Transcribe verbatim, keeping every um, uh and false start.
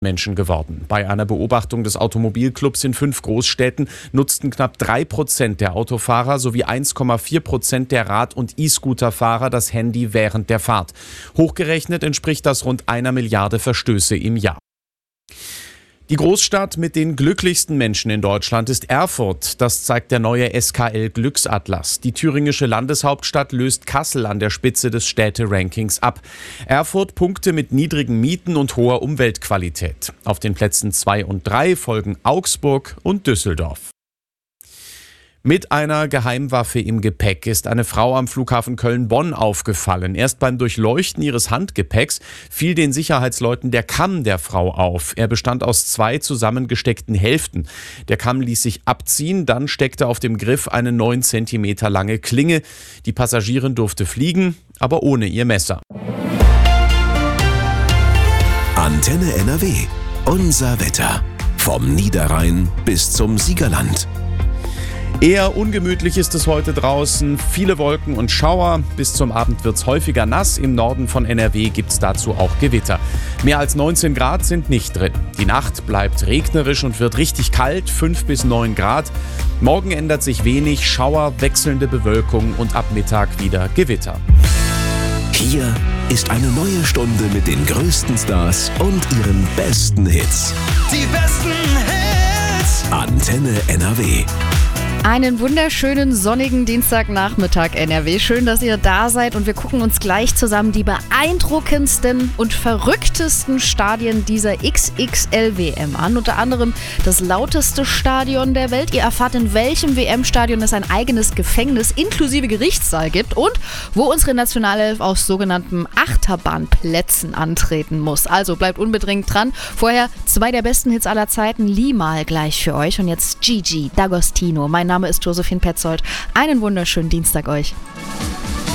Menschen geworden. Bei einer Beobachtung des Automobilclubs in fünf Großstädten nutzten knapp drei Prozent der Autofahrer sowie eins Komma vier Prozent der Rad- und E-Scooter-Fahrer das Handy während der Fahrt. Hochgerechnet entspricht das rund einer Milliarde Verstöße im Jahr. Die Großstadt mit den glücklichsten Menschen in Deutschland ist Erfurt. Das zeigt der neue S K L-Glücksatlas. Die thüringische Landeshauptstadt löst Kassel an der Spitze des Städte-Rankings ab. Erfurt punkte mit niedrigen Mieten und hoher Umweltqualität. Auf den Plätzen zwei und drei folgen Augsburg und Düsseldorf. Mit einer Geheimwaffe im Gepäck ist eine Frau am Flughafen Köln-Bonn aufgefallen. Erst beim Durchleuchten ihres Handgepäcks fiel den Sicherheitsleuten der Kamm der Frau auf. Er bestand aus zwei zusammengesteckten Hälften. Der Kamm ließ sich abziehen, dann steckte auf dem Griff eine neun Zentimeter lange Klinge. Die Passagierin durfte fliegen, aber ohne ihr Messer. Antenne N R W. Unser Wetter. Vom Niederrhein bis zum Siegerland. Eher ungemütlich ist es heute draußen. Viele Wolken und Schauer. Bis zum Abend wird es häufiger nass. Im Norden von N R W gibt es dazu auch Gewitter. Mehr als neunzehn Grad sind nicht drin. Die Nacht bleibt regnerisch und wird richtig kalt, fünf bis neun Grad. Morgen ändert sich wenig, Schauer, wechselnde Bewölkung und ab Mittag wieder Gewitter. Hier ist eine neue Stunde mit den größten Stars und ihren besten Hits. Die besten Hits. Antenne N R W. Einen wunderschönen sonnigen Dienstagnachmittag N R W. Schön, dass ihr da seid und wir gucken uns gleich zusammen die beeindruckendsten und verrücktesten Stadien dieser X X L W M an. Unter anderem das lauteste Stadion der Welt. Ihr erfahrt, in welchem W M-Stadion es ein eigenes Gefängnis inklusive Gerichtssaal gibt und wo unsere Nationalelf auf sogenannten Achterbahnplätzen antreten muss. Also bleibt unbedingt dran. Vorher zwei der besten Hits aller Zeiten. Limahl gleich für euch und jetzt Gigi D'Agostino. Mein Name ist Josephine Petzold. Einen wunderschönen Dienstag euch.